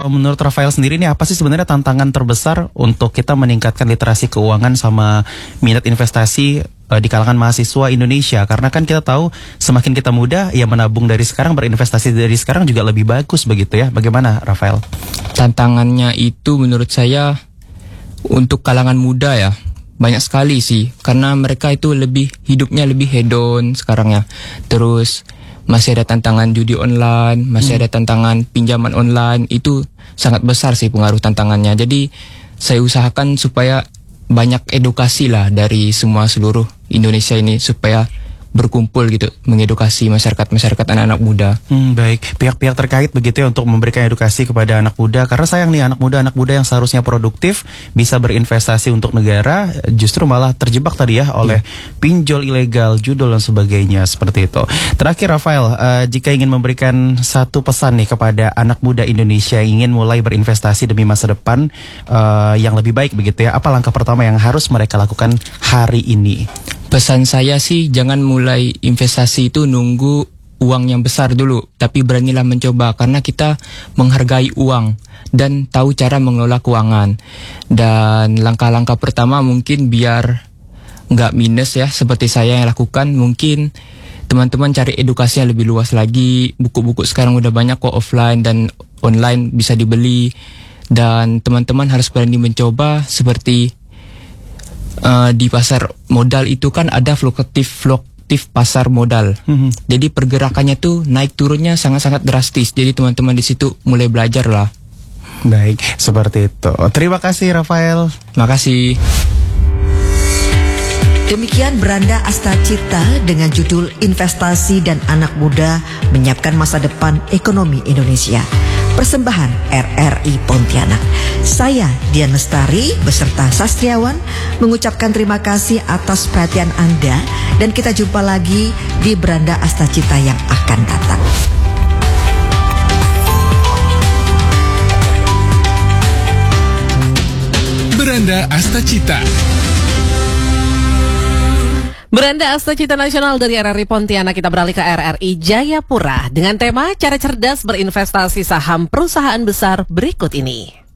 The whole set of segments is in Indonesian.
Menurut Rafael sendiri nih, apa sih sebenarnya tantangan terbesar untuk kita meningkatkan literasi keuangan sama minat investasi di kalangan mahasiswa Indonesia? Karena kan kita tahu semakin kita muda, ya menabung dari sekarang, berinvestasi dari sekarang juga lebih bagus begitu ya. Bagaimana Rafael? Tantangannya itu menurut saya untuk kalangan muda ya banyak sekali sih, karena mereka itu hidupnya lebih hedon sekarang ya. Terus masih ada tantangan judi online, masih ada tantangan pinjaman online, itu sangat besar sih pengaruh tantangannya. Jadi saya usahakan supaya banyak edukasi lah dari seluruh Indonesia ini supaya berkumpul gitu, mengedukasi masyarakat anak-anak muda. Baik, pihak-pihak terkait begitu ya untuk memberikan edukasi kepada anak muda. Karena sayang nih anak muda yang seharusnya produktif bisa berinvestasi untuk negara, justru malah terjebak tadi ya oleh pinjol ilegal, judul dan sebagainya seperti itu. Terakhir Rafael, jika ingin memberikan satu pesan nih kepada anak muda Indonesia yang ingin mulai berinvestasi demi masa depan yang lebih baik begitu ya, apa langkah pertama yang harus mereka lakukan hari ini? Pesan saya sih, jangan mulai investasi itu nunggu uang yang besar dulu, tapi beranilah mencoba karena kita menghargai uang dan tahu cara mengelola keuangan. Dan langkah-langkah pertama mungkin biar nggak minus ya, seperti saya yang lakukan, mungkin teman-teman cari edukasi yang lebih luas lagi. Buku-buku sekarang udah banyak kok, offline dan online bisa dibeli. Dan teman-teman harus berani mencoba, seperti di pasar modal itu kan ada fluktuatif pasar modal. Jadi pergerakannya tuh naik turunnya sangat-sangat drastis. Jadi teman-teman di situ mulai belajar lah. Baik, seperti itu. Terima kasih Rafael. Makasih. Demikian Beranda Astacita dengan judul Investasi dan Anak Muda Menyiapkan Masa Depan Ekonomi Indonesia. Persembahan RRI Pontianak. Saya Dian Lestari beserta Sastriawan mengucapkan terima kasih atas perhatian Anda dan kita jumpa lagi di Beranda Astacita yang akan datang. Beranda Astacita. Beranda Astacita Nasional dari RRI Pontianak, kita beralih ke RRI Jayapura dengan tema cara cerdas berinvestasi saham perusahaan besar berikut ini.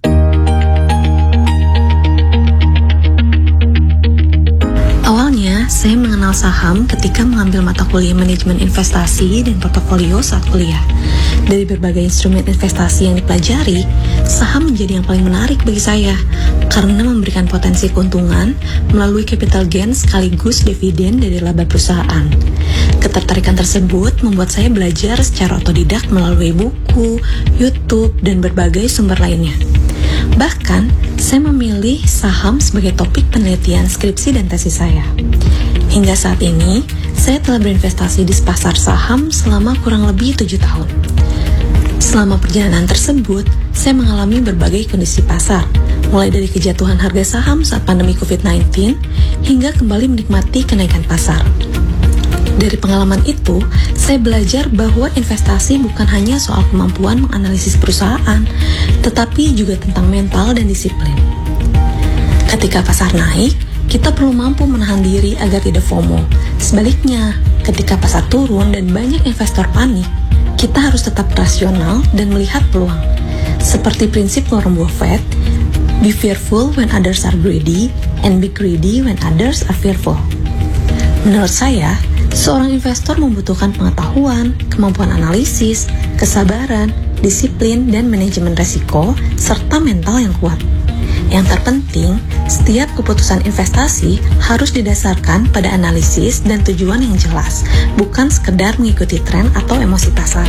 Awalnya, saya mengenal saham ketika mengambil mata kuliah manajemen investasi dan portofolio saat kuliah. Dari berbagai instrumen investasi yang dipelajari, saham menjadi yang paling menarik bagi saya karena memberikan potensi keuntungan melalui capital gain sekaligus dividen dari laba perusahaan. Ketertarikan tersebut membuat saya belajar secara otodidak melalui buku, YouTube, dan berbagai sumber lainnya. Bahkan, saya memilih saham sebagai topik penelitian skripsi dan tesis saya. Hingga saat ini, saya telah berinvestasi di pasar saham selama kurang lebih 7 tahun. Selama perjalanan tersebut, saya mengalami berbagai kondisi pasar, mulai dari kejatuhan harga saham saat pandemi COVID-19, hingga kembali menikmati kenaikan pasar. Dari pengalaman itu, saya belajar bahwa investasi bukan hanya soal kemampuan menganalisis perusahaan, tetapi juga tentang mental dan disiplin. Ketika pasar naik, kita perlu mampu menahan diri agar tidak FOMO. Sebaliknya, ketika pasar turun dan banyak investor panik, kita harus tetap rasional dan melihat peluang. Seperti prinsip Warren Buffett, be fearful when others are greedy, and be greedy when others are fearful. Menurut saya, seorang investor membutuhkan pengetahuan, kemampuan analisis, kesabaran, disiplin, dan manajemen resiko, serta mental yang kuat. Yang terpenting, setiap keputusan investasi harus didasarkan pada analisis dan tujuan yang jelas, bukan sekedar mengikuti tren atau emosi pasar.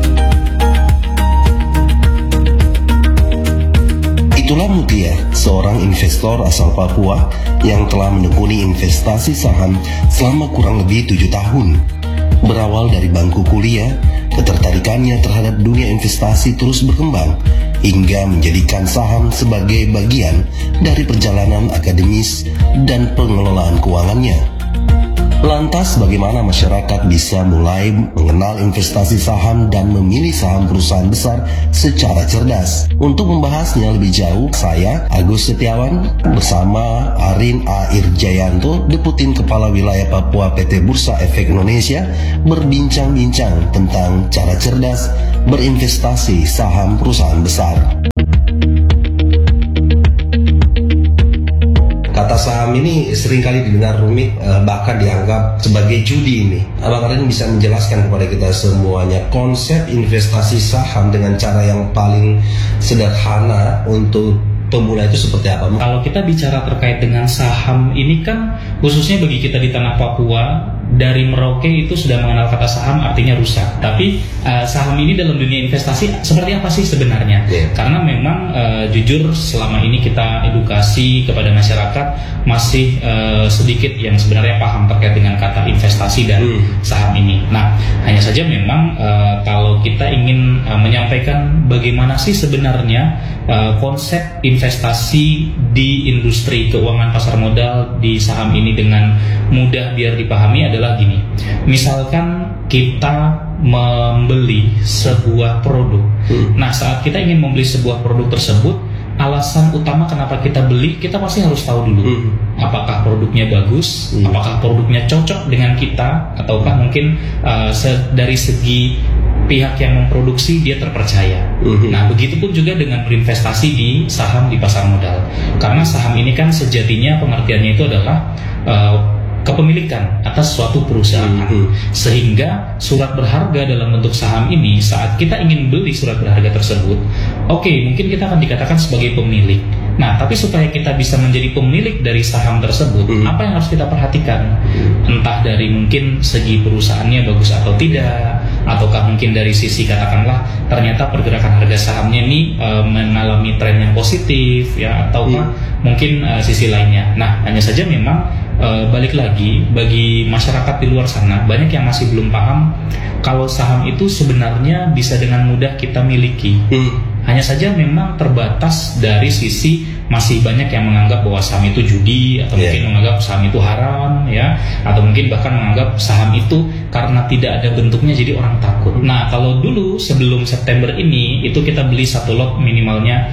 Itulah Mutia, seorang investor asal Papua yang telah menekuni investasi saham selama kurang lebih 7 tahun. Berawal dari bangku kuliah, ketertarikannya terhadap dunia investasi terus berkembang hingga menjadikan saham sebagai bagian dari perjalanan akademis dan pengelolaan keuangannya. Lantas bagaimana masyarakat bisa mulai mengenal investasi saham dan memilih saham perusahaan besar secara cerdas? Untuk membahasnya lebih jauh, saya Agus Setiawan bersama Arin A. Irjayanto, Deputin Kepala Wilayah Papua PT Bursa Efek Indonesia, berbincang-bincang tentang cara cerdas berinvestasi saham perusahaan besar. ini seringkali didengar rumit, bahkan dianggap sebagai judi ini. Abang Arden bisa menjelaskan kepada kita semuanya konsep investasi saham dengan cara yang paling sederhana untuk pemula itu seperti apa? Kalau kita bicara terkait dengan saham ini kan khususnya bagi kita di tanah Papua, dari Merauke itu sudah mengenal kata saham artinya rusak. Tapi saham ini dalam dunia investasi seperti apa sih sebenarnya? Karena memang jujur selama ini kita edukasi kepada masyarakat masih sedikit yang sebenarnya paham terkait dengan kata investasi dan saham ini. Nah, hanya saja memang kalau kita ingin menyampaikan bagaimana sih sebenarnya konsep investasi di industri keuangan pasar modal di saham ini dengan mudah biar dipahami adalah gini. Misalkan kita membeli sebuah produk. Nah, saat kita ingin membeli sebuah produk tersebut, alasan utama kenapa kita beli, kita pasti harus tahu dulu apakah produknya bagus, apakah produknya cocok dengan kita, ataukah mungkin dari segi pihak yang memproduksi dia terpercaya. Nah, begitupun juga dengan berinvestasi di saham di pasar modal. Karena saham ini kan sejatinya pengertiannya itu adalah kepemilikan atas suatu perusahaan. Sehingga surat berharga dalam bentuk saham ini, saat kita ingin beli surat berharga tersebut, mungkin kita akan dikatakan sebagai pemilik. Nah, tapi supaya kita bisa menjadi pemilik dari saham tersebut, apa yang harus kita perhatikan? Entah dari mungkin segi perusahaannya bagus atau tidak, ataukah mungkin dari sisi katakanlah ternyata pergerakan harga sahamnya ini mengalami tren yang positif, ya, ataukah mungkin sisi lainnya. Nah, hanya saja memang balik lagi bagi masyarakat di luar sana banyak yang masih belum paham kalau saham itu sebenarnya bisa dengan mudah kita miliki. Hanya saja memang terbatas dari sisi masih banyak yang menganggap bahwa saham itu judi, atau mungkin menganggap saham itu haram, ya, atau mungkin bahkan menganggap saham itu karena tidak ada bentuknya jadi orang takut. Nah, kalau dulu sebelum September ini itu kita beli satu lot minimalnya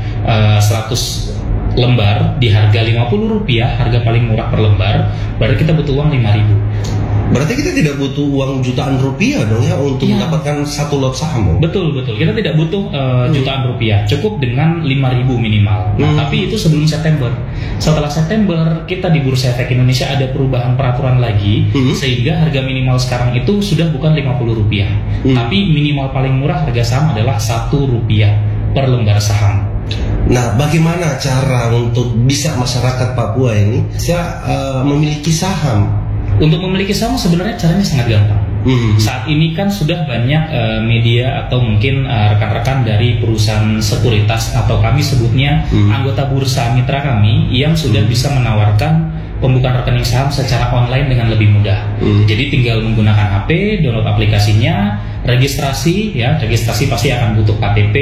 100 lembar di harga Rp50, harga paling murah per lembar, berarti kita butuh uang 5.000. Berarti kita tidak butuh uang jutaan rupiah dong ya untuk mendapatkan satu lot saham. Betul. Kita tidak butuh jutaan rupiah, cukup dengan 5.000 minimal. Nah, tapi itu sebelum September. Setelah September, kita di Bursa Efek Indonesia ada perubahan peraturan lagi, sehingga harga minimal sekarang itu sudah bukan Rp50, tapi minimal paling murah harga saham adalah Rp1 per lembar saham. Nah, bagaimana cara untuk bisa masyarakat Papua ini bisa memiliki saham? Untuk memiliki saham sebenarnya caranya sangat gampang. Saat ini kan sudah banyak media atau mungkin rekan-rekan dari perusahaan sekuritas atau kami sebutnya anggota bursa mitra kami yang sudah bisa menawarkan pembukaan rekening saham secara online dengan lebih mudah. Jadi tinggal menggunakan HP, download aplikasinya, registrasi pasti akan butuh KTP,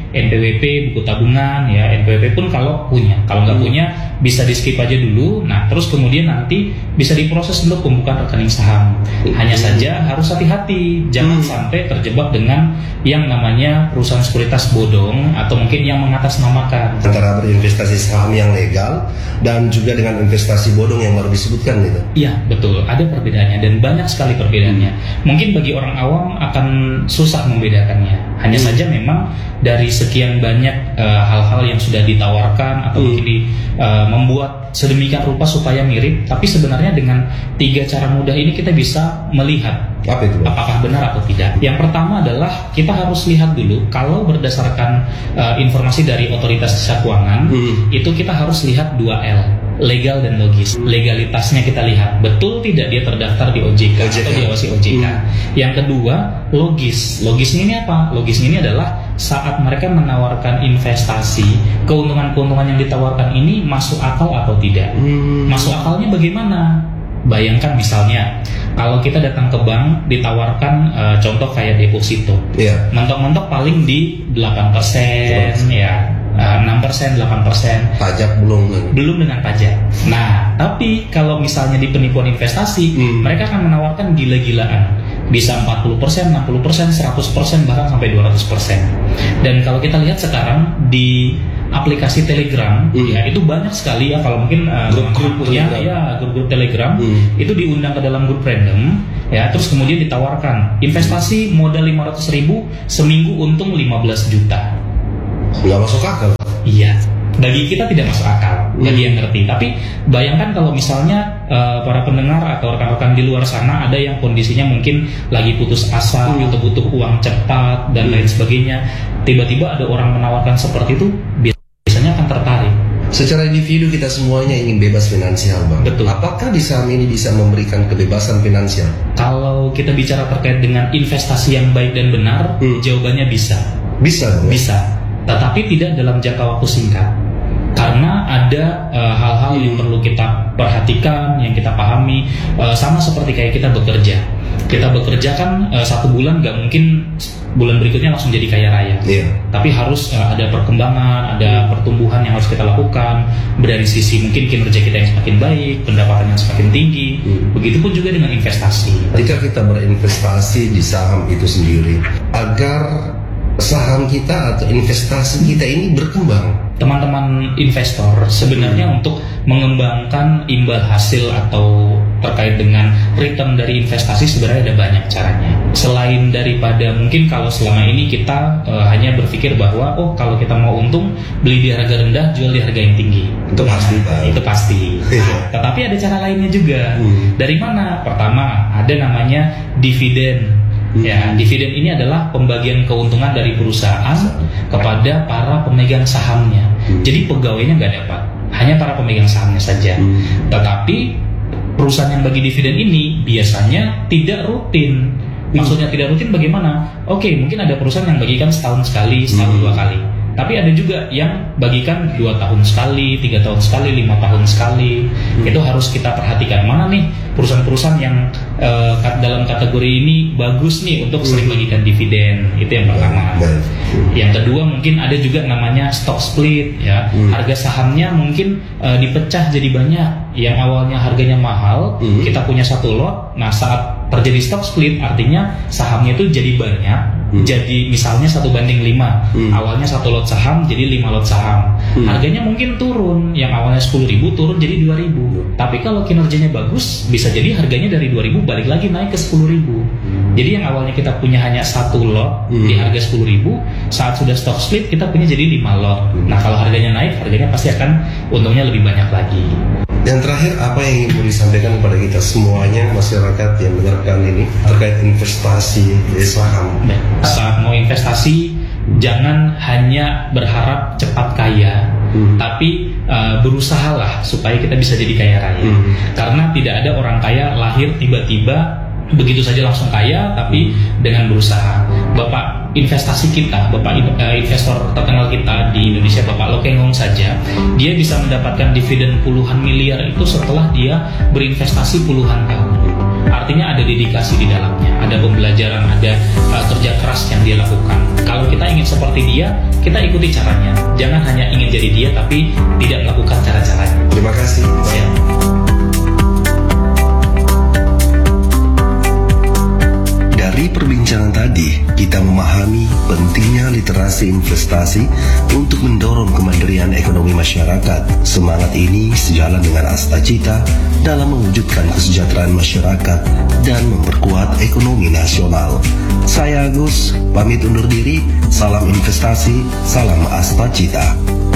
NPWP, buku tabungan, ya, NPWP pun kalau punya. Kalau nggak punya bisa di skip aja dulu. Nah, terus kemudian nanti bisa diproses untuk pembukaan rekening saham. Hanya saja harus hati-hati, jangan sampai terjebak dengan yang namanya perusahaan sekuritas bodong atau mungkin yang mengatasnamakan. Antara berinvestasi saham yang legal dan juga dengan investasi bodong yang baru disebutkan gitu. Iya, betul. Ada perbedaannya dan banyak sekali perbedaannya. Mungkin bagi orang awam akan susah membedakannya. Hanya saja memang dari sekian banyak hal-hal yang sudah ditawarkan atau mungkin membuat sedemikian rupa supaya mirip, tapi sebenarnya dengan 3 cara mudah ini kita bisa melihat apakah benar atau tidak. Yang pertama adalah kita harus lihat dulu kalau berdasarkan informasi dari otoritas jasa keuangan, itu kita harus lihat 2L, legal dan logis. Legalitasnya kita lihat betul tidak dia terdaftar di OJK atau diawasi OJK. Yang kedua, logis. Logisnya ini apa? Logisnya ini adalah saat mereka menawarkan investasi, keuntungan-keuntungan yang ditawarkan ini masuk akal atau tidak. Masuk akalnya bagaimana? Bayangkan misalnya kalau kita datang ke bank ditawarkan contoh kayak deposito, mentok-mentok paling di 8%, ya 6%, 8%. Pajak belum dengan pajak. Nah, tapi kalau misalnya di penipuan investasi, mereka akan menawarkan gila-gilaan. Bisa 40%, 60%, 100%, bahkan sampai 200%. Dan kalau kita lihat sekarang di aplikasi Telegram, ya itu banyak sekali ya, kalau mungkin grup-grup punya ya grup-grup Telegram, itu diundang ke dalam grup random, ya, terus kemudian ditawarkan investasi modal 500.000 seminggu untung 15 juta. Nggak masuk akal. Iya. bagi kita tidak masuk akal, bagi yang ngerti. Tapi bayangkan kalau misalnya para pendengar atau rekan-rekan di luar sana ada yang kondisinya mungkin lagi putus asa atau butuh uang cepat dan lain sebagainya, tiba-tiba ada orang menawarkan seperti itu, biasanya akan tertarik. Secara individu kita semuanya ingin bebas finansial, Bang. Betul. Apakah di saham ini bisa memberikan kebebasan finansial? Kalau kita bicara terkait dengan investasi yang baik dan benar, jawabannya bisa. Bisa, Bang? Bisa, tetapi tidak dalam jangka waktu singkat. Karena ada hal-hal yang perlu kita perhatikan, yang kita pahami, sama seperti kayak kita bekerja. Kita bekerja kan 1 bulan nggak mungkin bulan berikutnya langsung jadi kaya raya. Tapi harus ada perkembangan, ada pertumbuhan yang harus kita lakukan. Dari sisi mungkin kinerja kita yang semakin baik, pendapatan yang semakin tinggi. Begitupun juga dengan investasi. Ketika kita berinvestasi di saham itu sendiri, agar saham kita atau investasi kita ini berkembang, teman-teman investor sebenarnya untuk mengembangkan imbal hasil atau terkait dengan return dari investasi sebenarnya ada banyak caranya. Selain daripada mungkin kalau selama ini kita hanya berpikir bahwa kalau kita mau untung beli di harga rendah, jual di harga yang tinggi. Itu pasti, Pak. Itu pasti. Tetapi ada cara lainnya juga. Dari mana? Pertama, ada namanya dividen. Ya, dividen ini adalah pembagian keuntungan dari perusahaan kepada para pemegang sahamnya. Jadi pegawainya nggak dapat, hanya para pemegang sahamnya saja. Tetapi perusahaan yang bagi dividen ini biasanya tidak rutin. Maksudnya tidak rutin bagaimana? Oke, mungkin ada perusahaan yang bagikan setahun sekali, setahun 2 kali. Tapi ada juga yang bagikan 2 tahun sekali, 3 tahun sekali, 5 tahun sekali. Itu harus kita perhatikan. Mana nih perusahaan-perusahaan yang dalam kategori ini bagus nih untuk sering bagikan dividen. Itu yang pertama. Yang kedua mungkin ada juga namanya stock split ya. Harga sahamnya mungkin dipecah jadi banyak. Yang awalnya harganya mahal, kita punya 1 lot. Nah, saat terjadi stock split artinya sahamnya itu jadi banyak. Jadi misalnya 1:5. Awalnya 1 lot saham jadi 5 lot saham. Harganya mungkin turun, yang awalnya 10.000 turun jadi 2.000. Tapi kalau kinerjanya bagus, bisa jadi harganya dari 2.000 balik lagi naik ke 10.000. Jadi yang awalnya kita punya hanya 1 lot di harga 10.000, saat sudah stock split kita punya jadi 5 lot. Nah, kalau harganya naik, harganya pasti akan untungnya lebih banyak lagi. Yang terakhir, apa yang ingin disampaikan kepada kita semuanya, masyarakat yang mendengarkan ini terkait investasi di saham? Saat mau investasi, jangan hanya berharap cepat kaya, tapi berusahalah supaya kita bisa jadi kaya raya. Karena tidak ada orang kaya lahir tiba-tiba begitu saja langsung kaya, tapi dengan berusaha. Bapak investasi kita, investor terkenal kita di Indonesia, Bapak Lokengong saja, dia bisa mendapatkan dividen puluhan miliar itu setelah dia berinvestasi puluhan tahun. Artinya ada dedikasi di dalamnya, ada pembelajaran, ada kerja keras yang dia lakukan. Kalau kita ingin seperti dia, kita ikuti caranya. Jangan hanya ingin jadi dia, tapi tidak melakukan cara-caranya. Terima kasih. Dari perbincangan tadi, kita memahami pentingnya literasi investasi untuk mendorong kemandirian ekonomi masyarakat. Semangat ini sejalan dengan Astacita dalam mewujudkan kesejahteraan masyarakat dan memperkuat ekonomi nasional. Saya Agus, pamit undur diri. Salam investasi, salam Astacita.